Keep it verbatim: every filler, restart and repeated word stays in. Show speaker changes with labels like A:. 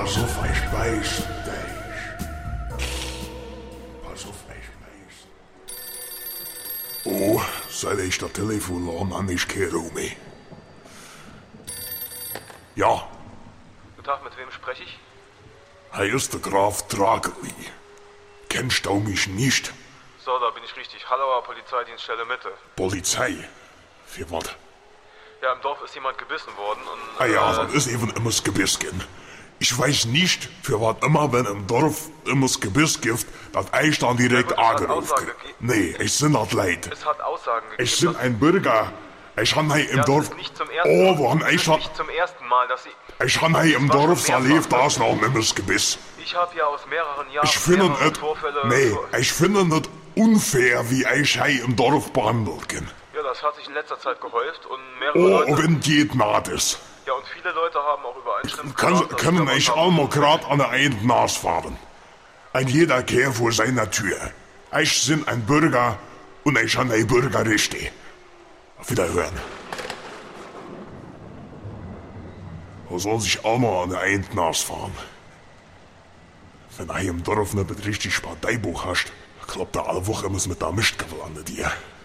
A: Pass auf, ich beiß dich. Pass auf, ich beiß. Oh, seit ich das Telefon an, an ich kehre um mich. Ja.
B: Guten Tag, mit wem spreche ich?
A: Hier ist der Graf Drageli. Kennst du mich nicht?
B: So, da bin ich richtig. Hallauer Polizeidienststelle Mitte.
A: Polizei? Für was?
B: Ja, im Dorf ist jemand gebissen worden und...
A: Ah ja,
B: äh,
A: dann ist eben immer das Gebiss gehen. Ich weiß nicht, für was immer, wenn im Dorf immer das Gebiss gibt, dass ich dann direkt
B: Ja, gut, es hat
A: angerufen
B: Aussage
A: krieg.
B: gegeben.
A: Nee, ich bin das leid.
B: Es hat Aussagen gegeben.
A: Ich bin
B: dass-
A: ein Bürger. Ich han hier im
B: ja,
A: Dorf...
B: Das ist nicht zum ersten
A: Oh,
B: Mal.
A: wann
B: Das
A: ich
B: ist
A: hab...
B: nicht zum ersten Mal, dass Sie...
A: Ich han hier im
B: war schon
A: Dorf
B: mehrfach.
A: erlebt, da ist noch immer das Gebiss.
B: Ich habe ja aus mehreren Jahren
A: Ich finde
B: mehrere
A: es...
B: Vorfälle...
A: Nee, ich finde es unfair, wie ich hier im Dorf behandelt bin.
B: Ja, das hat sich in letzter Zeit gehäuft und mehrere
A: Oh,
B: Leute...
A: wenn geht naht ist.
B: Ja, und viele Leute haben auch übereinstimmend
A: Kann,
B: gesagt, dass
A: können
B: sie
A: ich
B: davon
A: auch
B: haben-
A: mal grad an der einen Nase fahren. Ein jeder Kerl vor seiner Tür. Ich bin ein Bürger und ich han ein Bürgerrechte. Auf Wiederhören. Er soll sich auch mal an der einen Nase fahren. Wenn er im Dorf nicht richtig Parteibuch hast, klappt er alle Woche immer mit der Mistgabel an dir.